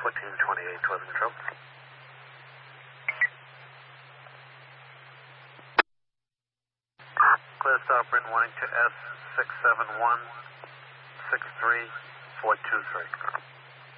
1428, 12 control. Clear stop, written warning to S671-63423.